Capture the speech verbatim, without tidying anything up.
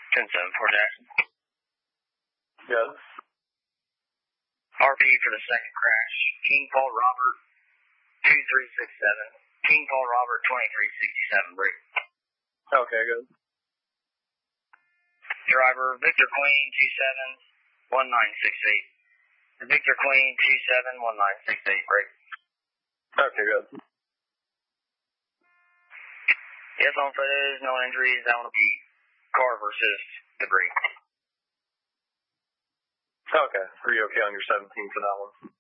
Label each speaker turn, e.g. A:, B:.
A: ten seven for Jackson.
B: Good.
A: R P for the second crash. King Paul Robert, two three six seven. King Paul Robert, twenty-three sixty-seven, break.
B: Okay, good.
A: Driver, Victor Queen, two seven one nine six eight. Victor Queen, two seven one nine six eight, break.
B: Okay, good.
A: Yes, on photos, no injuries. That will be car versus debris.
B: Okay. Are you okay on your seventeen for that one?